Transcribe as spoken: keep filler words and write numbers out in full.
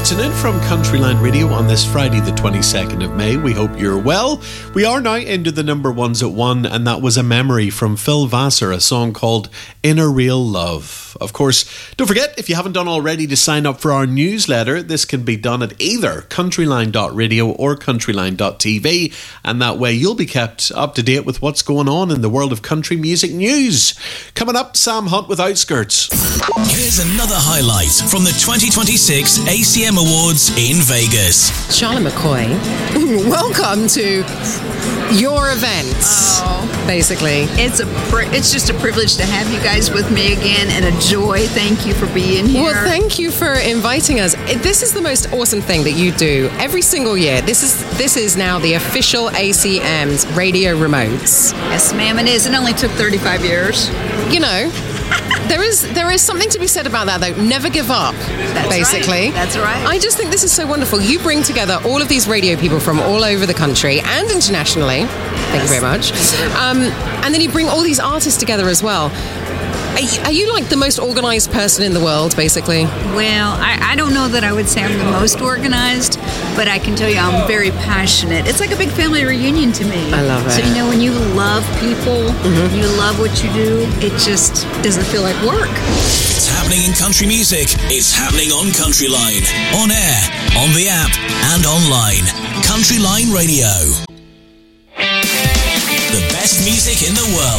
afternoon from Countryline Radio on this Friday the twenty-second of May. We hope you're well. We are now into the number ones at one, and that was A Memory from Phil Vassar, a song called In a Real Love. Of course, don't forget, if you haven't done already, to sign up for our newsletter. This can be done at either countryline dot radio or countryline dot t v, and that way you'll be kept up to date with what's going on in the world of country music news. Coming up, Sam Hunt with Outskirts. Here's another highlight from the twenty twenty-six A C M Awards in Vegas. Charlotte McCoy, welcome to your event. Oh, basically. It's a pri- it's just a privilege to have you guys with me again, and a joy. Thank you for being here. Well, thank you for inviting us. This is the most awesome thing that you do every single year. This is this is now the official A C M's radio remotes. Yes, ma'am, it is. It only took thirty-five years. You know, there is there is something to be said about that, though. Never give up, That's basically. Right. That's right. I just think this is so wonderful. You bring together all of these radio people from all over the country and internationally. Thank you very much. Um, and then you bring all these artists together as well. Are you, are you like the most organized person in the world, basically? Well, I, I don't know that I would say I'm the most organized, but I can tell you I'm very passionate. It's like a big family reunion to me. I love it. So, you know, when you love people, mm-hmm. you love what you do, it just doesn't feel like work. It's happening in country music. It's happening on Countryline. On air, on the app, and online. Countryline Radio. The best music in the world.